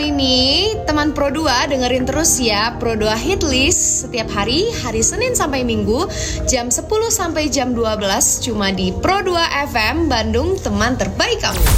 ini teman Pro 2 dengerin terus ya Pro 2 Hitlist setiap hari Senin sampai Minggu jam 10 sampai jam 12 cuma di Pro 2 FM Bandung, teman terbaik kamu.